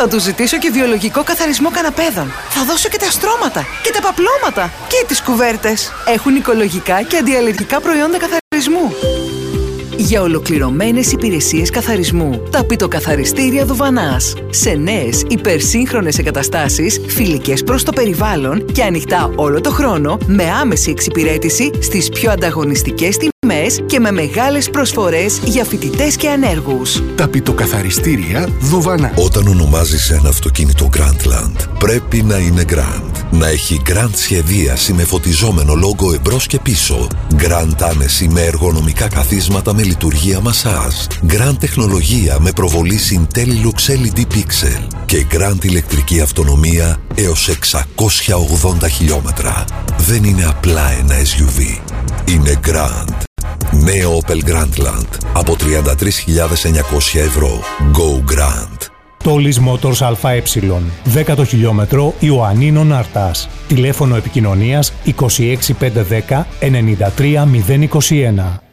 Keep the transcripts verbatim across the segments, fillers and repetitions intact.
Θα του ζητήσω και βιολογικό καθαρισμό καναπέδων. Θα δώσω και τα στρώματα και τα παπλώματα και τις κουβέρτες. Έχουν οικολογικά και αντιαλλεργικά προϊόντα καθαρισμού. Για ολοκληρωμένες υπηρεσίες καθαρισμού, τα πιτοκαθαριστήρια Δουβανάς. Σε νέες υπερσύγχρονες εγκαταστάσεις, φιλικές προς το περιβάλλον και ανοιχτά όλο το χρόνο, με άμεση εξυπηρέτηση στις πιο ανταγωνιστικές τιμές και με μεγάλες προσφορές για φοιτητές και ανέργους. Τα πιτοκαθαριστήρια Δουβανά. Όταν ονομάζεις ένα αυτοκίνητο Grandland, πρέπει να είναι Grand. Να έχει Grand σχεδίαση με φωτιζόμενο λόγο εμπρός και πίσω. Grand άνεση με εργονομικά καθίσματα με λειτουργία μασάζ. Grand τεχνολογία με προβολή Intellilux ελ ι ντι Pixel. Και Grand ηλεκτρική αυτονομία έως εξακόσια ογδόντα χιλιόμετρα. Δεν είναι απλά ένα ες γιου βι. Είναι Grand. Νέο Opel Grandland από τριάντα τρεις χιλιάδες εννιακόσια ευρώ. Go Grand. Τόλις Motors ΑΕ, δέκατο χιλιόμετρο Ιωαννίνων Αρτάς. Τηλέφωνο επικοινωνίας είκοσι έξι πεντακόσια δέκα ενενήντα τρία μηδέν είκοσι ένα.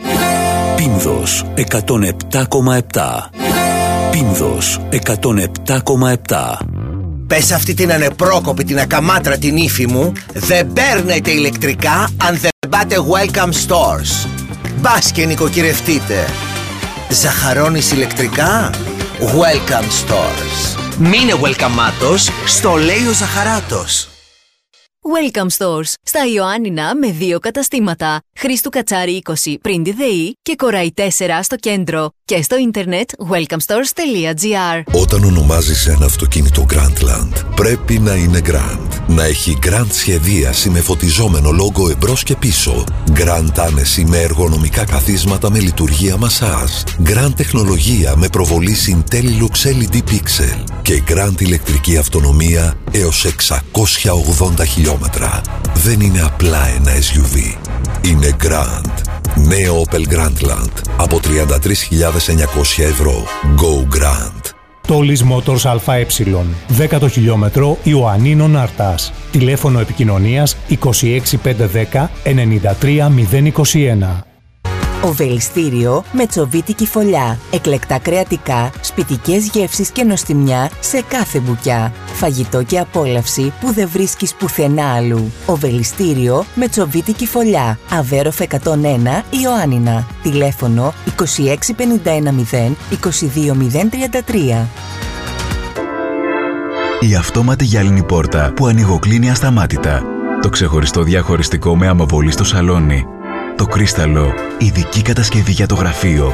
Πίνδος εκατόν επτά κόμμα επτά. Πίνδος εκατόν επτά κόμμα επτά. Πες αυτή την ανεπρόκοπη, την ακαμάτρα την ύφη μου, δεν παίρνετε ηλεκτρικά αν δεν πάτε Welcome Stores. Μπας και νοικοκυρευτείτε. Ζαχαρώνεις ηλεκτρικά? Welcome Stores. Μείνε welcome-άτος, στο λέει ο Ζαχαράτος. Welcome Stores. Στα Ιωάννινα με δύο καταστήματα. Χρήστου Κατσάρη είκοσι πριν τη ΔΕΗ και Κοραϊ τέσσερα στο κέντρο. Και στο ίντερνετ welcome stores τελεία τζι άρ. Όταν ονομάζεις ένα αυτοκίνητο Grandland, πρέπει να είναι Grand. Να έχει Grand σχεδίαση με φωτιζόμενο λόγο εμπρός και πίσω. Grand άνεση με εργονομικά καθίσματα με λειτουργία μασάζ. Grand τεχνολογία με προβολή Intellilux ελ ι ντι Pixel. Και Grand ηλεκτρική αυτονομία έως εξακόσια ογδόντα χιλιόμετρα. Δεν είναι απλά ένα ες γιου βι. Είναι Grand. Νέο Opel Grandland από τριάντα τρεις χιλιάδες εννιακόσια ευρώ. Go Grand. Τόλις Motors ΑΕ, δέκατο χιλιόμετρο Ιωαννίνων Αρτάς. Τηλέφωνο επικοινωνίας είκοσι έξι πεντακόσια δέκα ενενήντα τρία μηδέν είκοσι ένα. Οβελιστήριο με τσοβίτικη φωλιά. Εκλεκτά κρεατικά, σπιτικές γεύσεις και νοστιμιά σε κάθε μπουκιά. Φαγητό και απόλαυση που δεν βρίσκεις πουθενά αλλού. Οβελιστήριο με τσοβίτικη φωλιά. Αβέροφ εκατόν ένα Ιωάννινα. Τηλέφωνο είκοσι έξι πενήντα ένα μηδέν είκοσι δύο μηδέν τριάντα τρία. Η αυτόματη γυάλινη πόρτα που ανοιγοκλίνει ασταμάτητα. Το ξεχωριστό διαχωριστικό με αμοβολή στο σαλόνι. Το κρίσταλο, ειδική κατασκευή για το γραφείο.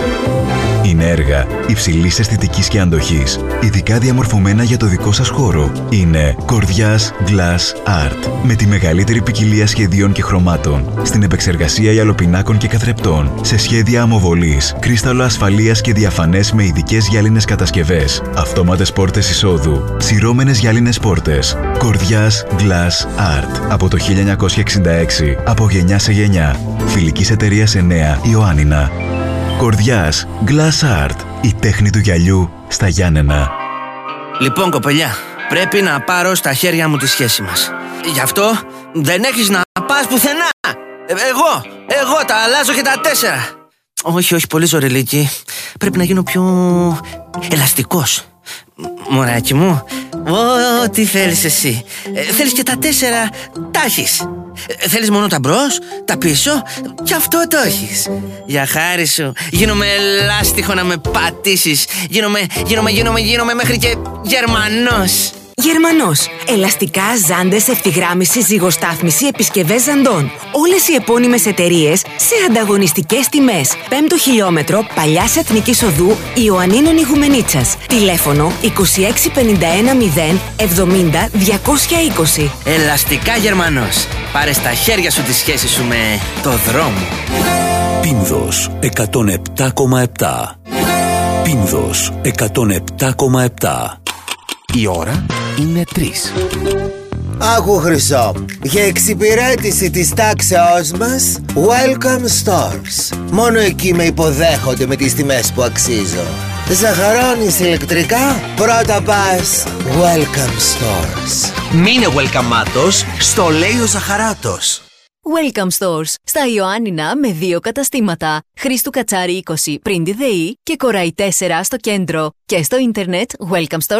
Είναι έργα υψηλής αισθητικής και αντοχής, ειδικά διαμορφωμένα για το δικό σας χώρο. Είναι Κορδιάς Glass Art, με τη μεγαλύτερη ποικιλία σχεδίων και χρωμάτων, στην επεξεργασία γυαλοπινάκων και καθρεπτών, σε σχέδια αμοβολής, κρίσταλο ασφαλείας και διαφανές με ειδικές γυάλινες κατασκευές, αυτόματες πόρτες εισόδου, σειρώμενες γυάλινες πόρτες. Κορδιάς Glass Art, από το χίλια εννιακόσια εξήντα έξι, από γενιά σε γενιά. Φιλικής εταιρείας εννέα Ιωάννινα. Κορδιάς Glass Art, η τέχνη του γυαλιού στα Γιάννενα. Λοιπόν, κοπελιά, πρέπει να πάρω στα χέρια μου τη σχέση μας. Γι' αυτό δεν έχεις να πας πουθενά. Ε, εγώ, εγώ τα αλλάζω και τα τέσσερα. Όχι, όχι, πολύ ζωρελίκι. Πρέπει να γίνω πιο ελαστικός. Μωράκι μου, ό,τι θέλεις εσύ. ε, Θέλεις και τα τέσσερα, τα έχεις. ε, Θέλεις μόνο τα μπρος, τα πίσω, και αυτό το έχεις. Για χάρη σου, γίνομαι λάστιχο να με πατήσεις. Γίνομαι, γίνομαι, γίνομαι, γίνομαι μέχρι και Γερμανός. Γερμανός. Ελαστικά, ζάντες, ευθυγράμμιση, ζυγοστάθμιση, επισκευές ζαντών. Όλες οι επώνυμες εταιρείες σε ανταγωνιστικές τιμές. Πέμπτο χιλιόμετρο Παλιάς Εθνικής Οδού Ιωαννίνων Ιγουμενίτσας. Τηλέφωνο είκοσι έξι πενήντα ένα μηδέν εβδομήντα διακόσια είκοσι. Ελαστικά Γερμανός. Πάρε στα χέρια σου τη σχέση σου με το δρόμο. Πίνδος εκατόν επτά κόμμα επτά. Πίνδος εκατόν επτά κόμμα επτά. Η ώρα είναι τρεις. Άκου Χρυσό, για εξυπηρέτηση της τάξεώς μας, Welcome Stores. Μόνο εκεί με υποδέχονται με τις τιμές που αξίζω. Ζαχαρώνεις ηλεκτρικά, πρώτα πας Welcome Stores. Μείνε welcome-άτος, στο λέει ο Ζαχαράτος. Welcome Stores. Στα Ιωάννινα με δύο καταστήματα. Χρήστου Κατσάρη είκοσι πριν τη ΔΕΗ και Κοραϊ τέσσερα στο κέντρο. Και στο ίντερνετ welcome stores